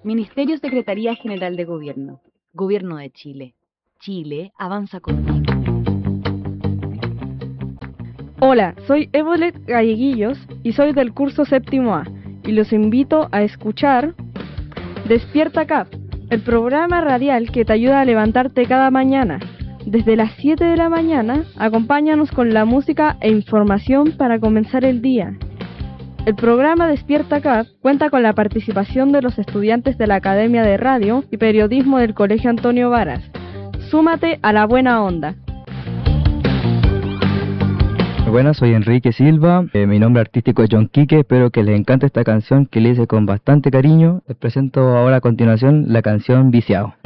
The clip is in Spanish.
Ministerio Secretaría General de Gobierno. Gobierno de Chile. Chile avanza contigo. Hola, soy Evolet Galleguillos y soy del curso séptimo A y los invito a escuchar Despierta CAP, el programa radial que te ayuda a levantarte cada mañana. Desde las 7 de la mañana, acompáñanos con la música e información para comenzar el día. El programa Despierta CAP cuenta con la participación de los estudiantes de la Academia de Radio y Periodismo del Colegio Antonio Varas. Súmate a la buena onda. Buenas, soy Enrique Silva, mi nombre artístico es John Quique, espero que les encante esta canción que le hice con bastante cariño. Les presento ahora a continuación la canción Viciado.